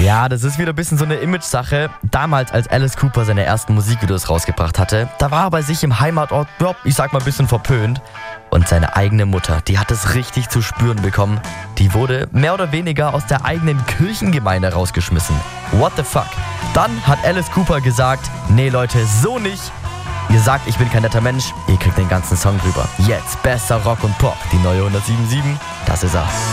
Ja, das ist wieder ein bisschen so eine Image-Sache. Damals, als Alice Cooper seine ersten Musikvideos rausgebracht hatte, da war er bei sich im Heimatort, ja, ich sag mal ein bisschen verpönt. Und seine eigene Mutter, die hat es richtig zu spüren bekommen. Die wurde mehr oder weniger aus der eigenen Kirchengemeinde rausgeschmissen. What the fuck? Dann hat Alice Cooper gesagt, nee Leute, so nicht. Ihr sagt, ich bin kein netter Mensch, ihr kriegt den ganzen Song drüber. Jetzt besser Rock und Pop, die neue 107.7, das ist er.